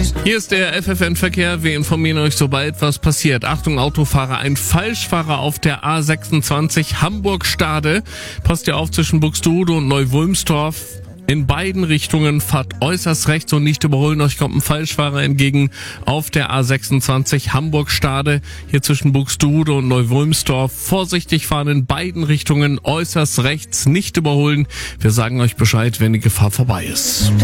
Hier ist der FFN-Verkehr. Wir informieren euch, sobald was passiert. Achtung, Autofahrer, ein Falschfahrer auf der A26 Hamburg-Stade. Passt ihr auf zwischen Buxtehude und Neuwulmstorf. In beiden Richtungen fahrt äußerst rechts und nicht überholen. Euch kommt ein Falschfahrer entgegen auf der A26 Hamburg-Stade. Hier zwischen Buxtehude und Neuwulmstorf. Vorsichtig fahren in beiden Richtungen, äußerst rechts, nicht überholen. Wir sagen euch Bescheid, wenn die Gefahr vorbei ist.